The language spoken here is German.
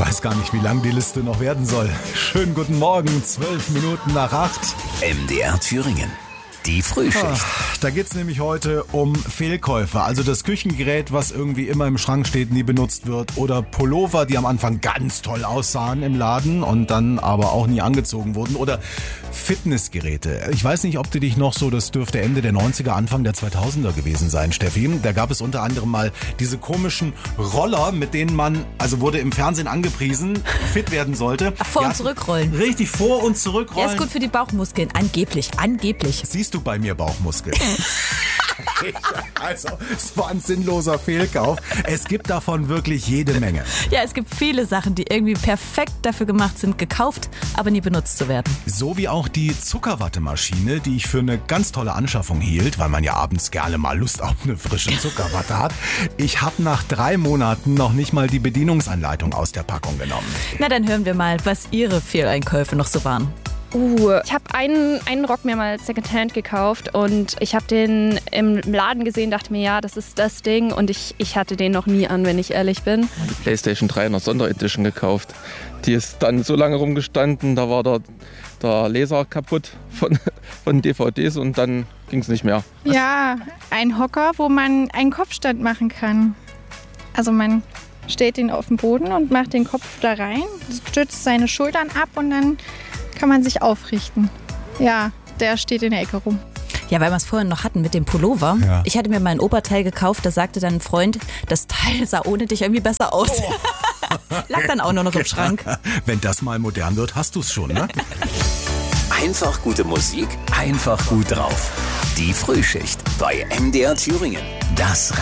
weiß gar nicht, wie lang die Liste noch werden soll. Schönen guten Morgen, 12 Minuten nach 8. MDR Thüringen. Die Frühschicht. Da geht's nämlich heute um Fehlkäufe. Also das Küchengerät, was irgendwie immer im Schrank steht, nie benutzt wird. Oder Pullover, die am Anfang ganz toll aussahen im Laden und dann aber auch nie angezogen wurden. Oder Fitnessgeräte. Ich weiß nicht, ob du dich noch so, das dürfte Ende der 90er, Anfang der 2000er gewesen sein, Steffi. Da gab es unter anderem mal diese komischen Roller, mit denen man, also wurde im Fernsehen angepriesen, fit werden sollte. Vor- und zurückrollen. Richtig, vor- und zurückrollen. Ja, ist gut für die Bauchmuskeln. Angeblich. Siehst du bei mir Bauchmuskeln? Also, es war ein sinnloser Fehlkauf. Es gibt davon wirklich jede Menge. Ja, es gibt viele Sachen, die irgendwie perfekt dafür gemacht sind, gekauft, aber nie benutzt zu werden. So wie auch die Zuckerwattemaschine, die ich für eine ganz tolle Anschaffung hielt, weil man ja abends gerne mal Lust auf eine frische Zuckerwatte hat. Ich habe nach 3 Monaten noch nicht mal die Bedienungsanleitung aus der Packung genommen. Na, dann hören wir mal, was Ihre Fehleinkäufe noch so waren. Ich habe einen Rock mir mal Secondhand gekauft und ich habe den im Laden gesehen, dachte mir, ja, das ist das Ding und ich hatte den noch nie an, wenn ich ehrlich bin. Die PlayStation 3 in der Sonderedition gekauft. Die ist dann so lange rumgestanden, da war der Laser kaputt von DVDs und dann ging es nicht mehr. Ja, ein Hocker, wo man einen Kopfstand machen kann. Also man stellt ihn auf den Boden und macht den Kopf da rein, stützt seine Schultern ab und dann kann man sich aufrichten. Ja, der steht in der Ecke rum. Ja, weil wir es vorhin noch hatten mit dem Pullover. Ja. Ich hatte mir mal ein Oberteil gekauft, da sagte dann ein Freund, das Teil sah ohne dich irgendwie besser aus. Oh. Lag dann auch nur noch im Schrank. Wenn das mal modern wird, hast du es schon, ne? Einfach gute Musik, einfach gut drauf. Die Frühschicht bei MDR Thüringen. Das